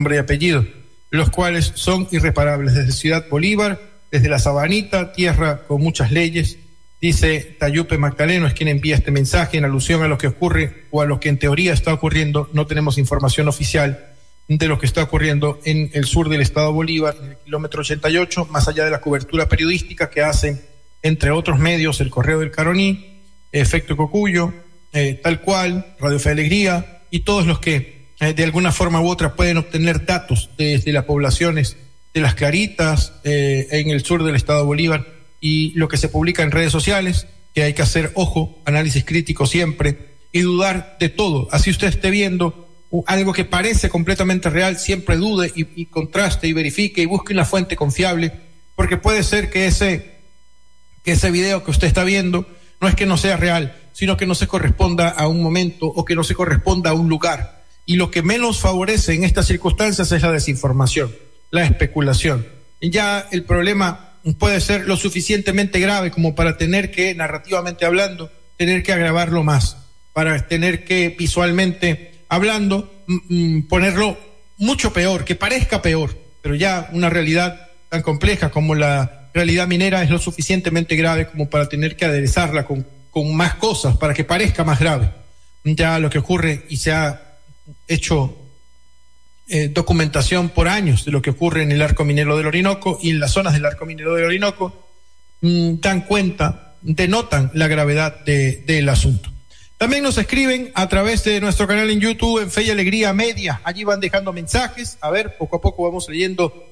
nombre y apellido, los cuales son irreparables. Desde Ciudad Bolívar, desde la Sabanita, tierra con muchas leyes, dice Tayupe Magdaleno, es quien envía este mensaje en alusión a lo que ocurre o a lo que en teoría está ocurriendo. No tenemos información oficial de lo que está ocurriendo en el sur del estado Bolívar, en el kilómetro 88, más allá de la cobertura periodística que hacen, entre otros medios, el Correo del Caroní, Efecto Cocuyo, Tal Cual, Radio Fe Alegría, y todos los que de alguna forma u otra pueden obtener datos desde las poblaciones de Las Claritas, en el sur del estado Bolívar, y lo que se publica en redes sociales, que hay que hacer ojo, análisis crítico siempre, y dudar de todo. Así usted esté viendo algo que parece completamente real, siempre dude y contraste y verifique y busque una fuente confiable, porque puede ser que ese video que usted está viendo no es que no sea real, sino que no se corresponda a un momento o que no se corresponda a un lugar. Y lo que menos favorece en estas circunstancias es la desinformación, la especulación. Y ya el problema puede ser lo suficientemente grave como para tener que, narrativamente hablando, tener que agravarlo más, para tener que visualmente hablando, ponerlo mucho peor, que parezca peor, pero ya una realidad tan compleja como la realidad minera es lo suficientemente grave como para tener que aderezarla con más cosas, para que parezca más grave. Ya lo que ocurre, y se ha hecho documentación por años de lo que ocurre en el arco minero del Orinoco y en las zonas del arco minero del Orinoco, dan cuenta, denotan la gravedad del asunto. También nos escriben a través de nuestro canal en YouTube, en Fe y Alegría Media. Allí van dejando mensajes. A ver, poco a poco vamos leyendo